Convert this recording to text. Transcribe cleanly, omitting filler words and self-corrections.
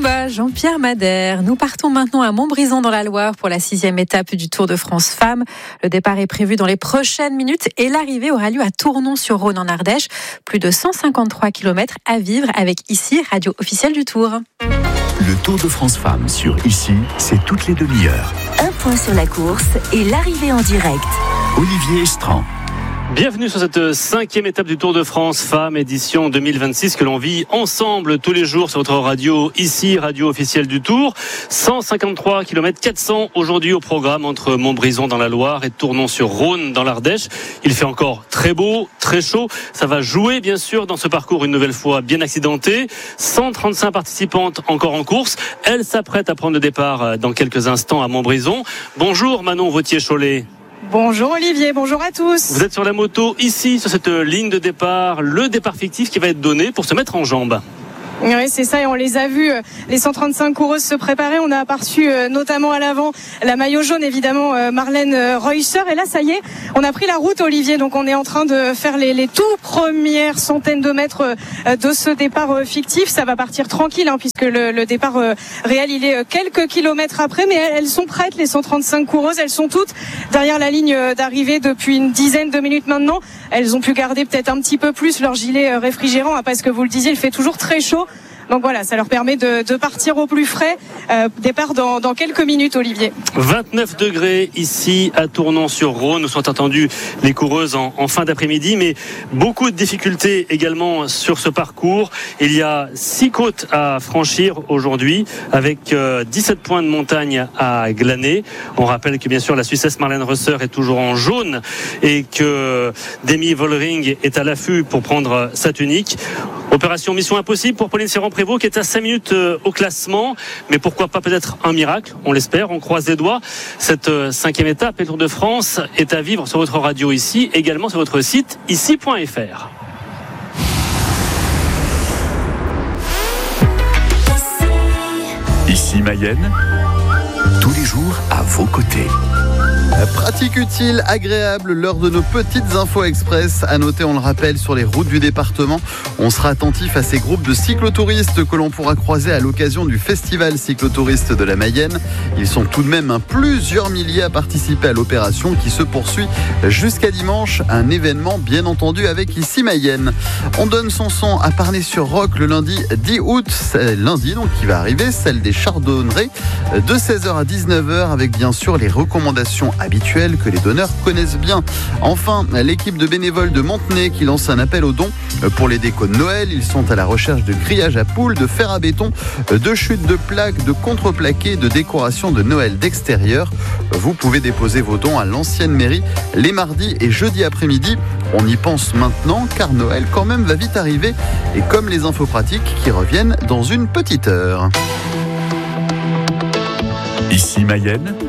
Touba, Jean-Pierre Madère. Nous partons maintenant à Montbrison dans la Loire pour la 6e étape du Tour de France Femmes. Le départ est prévu dans les prochaines minutes et l'arrivée aura lieu à Tournon-sur-Rhône en Ardèche. Plus de 153 km à vivre avec ici, radio officielle du Tour. Le Tour de France Femmes sur ici, c'est toutes les demi-heures. Un point sur la course et l'arrivée en direct. Olivier Estran. Bienvenue sur cette 5e étape du Tour de France Femmes, édition 2026 que l'on vit ensemble tous les jours sur votre radio, ici, radio officielle du Tour. 153 km 400 aujourd'hui au programme entre Montbrison dans la Loire et Tournon-sur-Rhône dans l'Ardèche. Il fait encore très beau, très chaud. Ça va jouer bien sûr dans ce parcours une nouvelle fois bien accidenté. 135 participantes encore en course. Elles s'apprêtent à prendre le départ dans quelques instants à Montbrison. Bonjour Manon Vautier-Cholet. Bonjour Olivier, bonjour à tous. Vous êtes sur la moto ici, sur cette ligne de départ, le départ fictif qui va être donné pour se mettre en jambes. Oui, c'est ça, et on les a vus, les 135 coureuses se préparer. On a aperçu notamment à l'avant la maillot jaune, évidemment, Marlène Reusser. Et là, ça y est, on a pris la route, Olivier. Donc, on est en train de faire les tout premières centaines de mètres de ce départ fictif. Ça va partir tranquille, puisque le départ réel, il est quelques kilomètres après. Mais elles sont prêtes, les 135 coureuses. Elles sont toutes derrière la ligne d'arrivée depuis une dizaine de minutes maintenant. Elles ont pu garder peut-être un petit peu plus leur gilet réfrigérant, parce que vous le disiez, il fait toujours très chaud. Donc voilà, ça leur permet de partir au plus frais. Départ dans quelques minutes, Olivier. 29 degrés ici à Tournon-sur-Rhône. Nous sont attendus les coureuses en fin d'après-midi, mais beaucoup de difficultés également sur ce parcours. Il y a 6 côtes à franchir aujourd'hui, avec 17 points de montagne à glaner. On rappelle que bien sûr la Suissesse Marlène Reusser est toujours en jaune et que Demi Vollering est à l'affût pour prendre sa tunique. Opération Mission Impossible pour Pauline Serran-Prévot qui est à 5 minutes au classement, mais pourquoi pas peut-être un miracle, on l'espère, on croise les doigts. Cette 5e étape, le Tour de France, est à vivre sur votre radio ici, également sur votre site ici.fr. Ici Mayenne, tous les jours à vos côtés. Pratique, utile, agréable, l'heure de nos petites infos express. À noter, on le rappelle, sur les routes du département. On sera attentif à ces groupes de cyclotouristes que l'on pourra croiser à l'occasion du festival cyclotouriste de la Mayenne. Ils sont tout de même plusieurs milliers à participer à l'opération qui se poursuit jusqu'à dimanche. Un événement bien entendu avec ici Mayenne. On donne son son à Parler-sur-Roc le lundi 10 août. C'est lundi donc qui va arriver, celle des chardonnerets de 16h à 19h avec bien sûr les recommandations habituel que les donneurs connaissent bien. Enfin, l'équipe de bénévoles de Montenay qui lance un appel aux dons pour les décos de Noël. Ils sont à la recherche de grillages à poules, de fer à béton, de chutes de plaques, de contreplaqués, de décorations de Noël d'extérieur. Vous pouvez déposer vos dons à l'ancienne mairie les mardis et jeudis après-midi. On y pense maintenant car Noël quand même va vite arriver et comme les infos pratiques qui reviennent dans une petite heure. Ici Mayenne,